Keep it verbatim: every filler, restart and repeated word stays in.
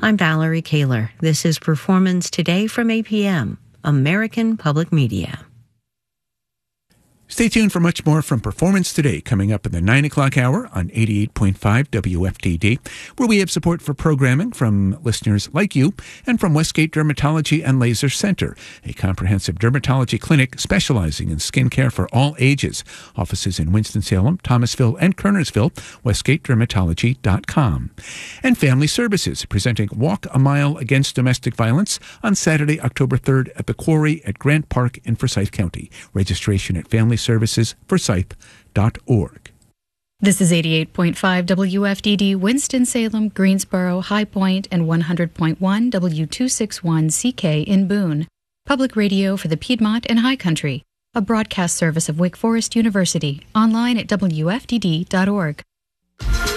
I'm Valerie Kaler. This is Performance Today from A P M, American Public Media. Stay tuned for much more from Performance Today coming up in the nine o'clock hour on eighty-eight point five W F T D, where we have support for programming from listeners like you and from Westgate Dermatology and Laser Center, a comprehensive dermatology clinic specializing in skincare for all ages. Offices in Winston-Salem, Thomasville, and Kernersville, westgate dermatology dot com. And Family Services, presenting Walk a Mile Against Domestic Violence on Saturday, October third at the Quarry at Grant Park in Forsyth County. Registration at family services forsyth dot org. This is eighty-eight point five W F D D, Winston-Salem, Greensboro, High Point, and one hundred point one W two sixty-one C K in Boone. Public radio for the Piedmont and High Country. A broadcast service of Wake Forest University. Online at W F D D dot org.